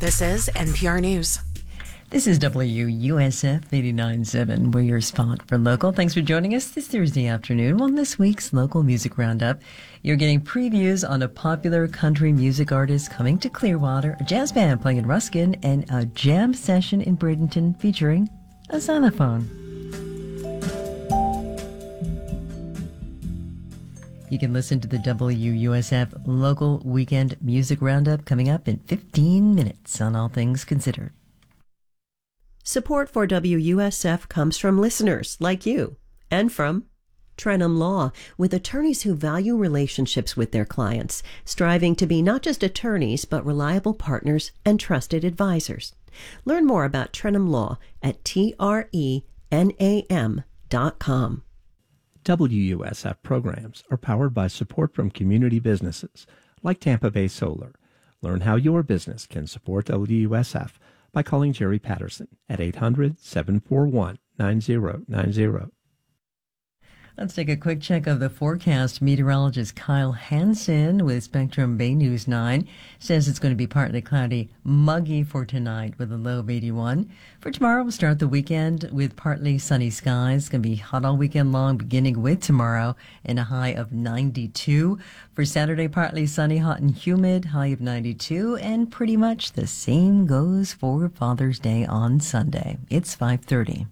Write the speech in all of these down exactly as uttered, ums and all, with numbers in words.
This is N P R News. This is W U S F eighty-nine point seven. We're your spot for local. Thanks for joining us this Thursday afternoon on this week's Local Music Roundup. You're getting previews on a popular country music artist coming to Clearwater, a jazz band playing in Ruskin, and a jam session in Bradenton featuring a xylophone. You can listen to the W U S F Local Weekend Music Roundup coming up in fifteen minutes on All Things Considered. Support for W U S F comes from listeners like you and from Trenum Law, with attorneys who value relationships with their clients, striving to be not just attorneys, but reliable partners and trusted advisors. Learn more about Trenum Law at T R E N A M dot com. W U S F programs are powered by support from community businesses like Tampa Bay Solar. Learn how your business can support W U S F by calling Jerry Patterson at eight hundred, seven four one, nine zero nine zero. Let's take a quick check of the forecast. Meteorologist Kyle Hansen with Spectrum Bay News nine says it's going to be partly cloudy, muggy for tonight with a low of eighty-one. For tomorrow, we'll start the weekend with partly sunny skies. It's going to be hot all weekend long, beginning with tomorrow, and a high of ninety-two. For Saturday, partly sunny, hot and humid, high of ninety-two. And pretty much the same goes for Father's Day on Sunday. It's five thirty.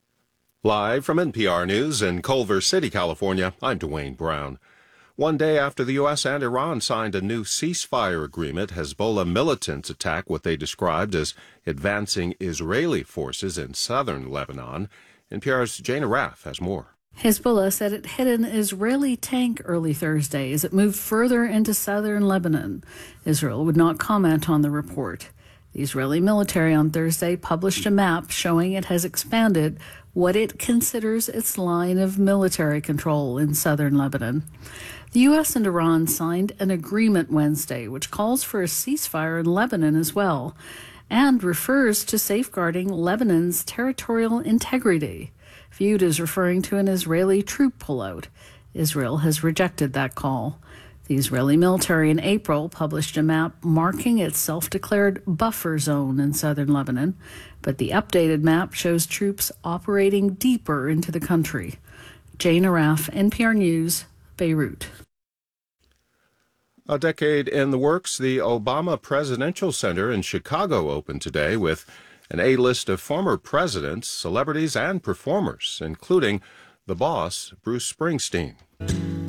Live from N P R News in Culver City, California, I'm Dwayne Brown. One day after the U S and Iran signed a new ceasefire agreement, Hezbollah militants attacked what they described as advancing Israeli forces in southern Lebanon. N P R's Jane Arraf has more. Hezbollah said it hit an Israeli tank early Thursday as it moved further into southern Lebanon. Israel would not comment on the report. The Israeli military on Thursday published a map showing it has expanded what it considers its line of military control in southern Lebanon. The U S and Iran signed an agreement Wednesday which calls for a ceasefire in Lebanon as well and refers to safeguarding Lebanon's territorial integrity, viewed as referring to an Israeli troop pullout. Israel has rejected that call. The Israeli military in April published a map marking its self-declared buffer zone in southern Lebanon, but the updated map shows troops operating deeper into the country. Jane Arraf, N P R News, Beirut. A decade in the works, the Obama Presidential Center in Chicago opened today with an A-list of former presidents, celebrities, and performers, including the boss, Bruce Springsteen.